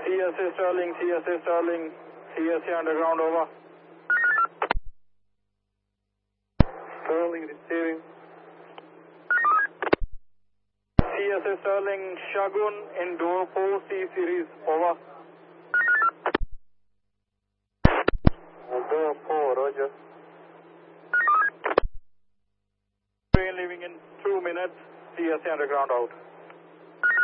CSA Sterling, CSA underground, over. Sterling receiving. CSA Sterling, Shagun in door 4, C series, over. Door 4, roger. Train leaving in 2 minutes, CSA underground out.